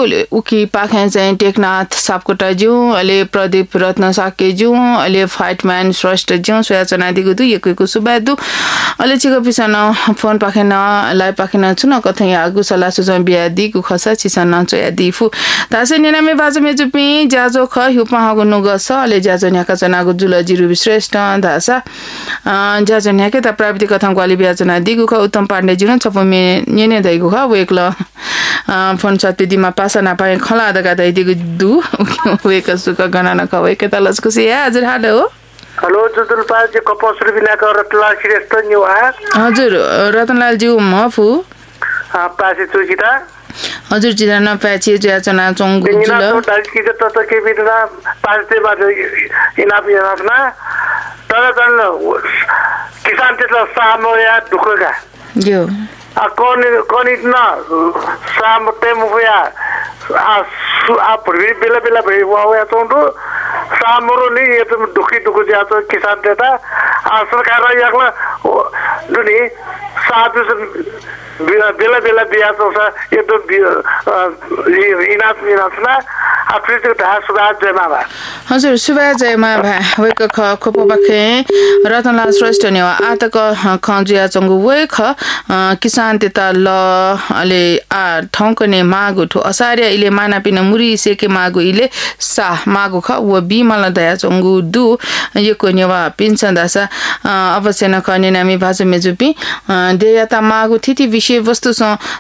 उकी पाखे चाहिँ टेकनाथ सापकोटा ज्यू अहिले प्रदीप रत्न साके ज्यू अहिले फाइटम्यान श्रेष्ठ ज्यू सोयाचना दिगु दु यकैको सुबादु अहिले चिको पिसन फोन पाखेन लाइभ पाखेन छु न कथै आगु सला सुजम बिया दिगु खसा चिसन चया दिफु तासे नेनामे बाजु मेजुपि ज्याजो ख हुपा हगु नुगस अहिले ज्याजो न्याका चनागु जुल जिरु श्रेष्ठ धासा ज्याजो न्याके त प्राविधिक कथा ग्वाली बियाजना दिगु ख उत्तम पाण्डे जुन छपमे नेने दैगु ख वेक्ल फोन सत्पिदिमा पासा नपाए खला दगा दै दिगु दु वेक सुक गणना ख वेक तलसको से हजुर हाडो हेलो जुदुल पाजे कपस रुबिनाको रतनलाल श्रेष्ठ न्यू आ हजुर रतनलाल ज्यू मफु पासे चुकिता हजुर जिना प्याची ज्याचना चंगु जुल इना तो डालकी त त के बिना पासे बाजो इनाप ना तर किसान त्यसलाई सामो या दुखगा यो कौन इतना साम टेम हुआ आप बेला बेला भाई हुआ तो सामरो नहीं ये तो दुखी जातो किसान देता सरकार याकला दुनी साधु बेला बेला बिया तो ये तो इनास ना आफ्रिक तो सुधार जमा भा हजुर सुभाष जयमा भा वेक ख खोपो बखे रतनलाल श्रेष्ठ ने आतक खजिया चंगु वेख किसान तेता ल अले आ ठौकने मागु ठो असार्य इले माना पिन मुरी सेके मागु इले सा मागु ख व बिमल दया चंगु दु यको नेवा पिन्छ दासा अवश्य न खने नामी भाषा मेजुपि देयता मागु थिति विषय वस्तु स